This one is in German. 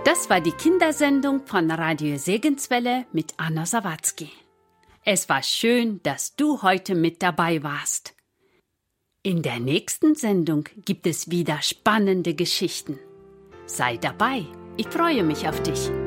Das war die Kindersendung von Radio Segenswelle mit Anna Sawatzki. Es war schön, dass du heute mit dabei warst. In der nächsten Sendung gibt es wieder spannende Geschichten. Sei dabei, ich freue mich auf dich.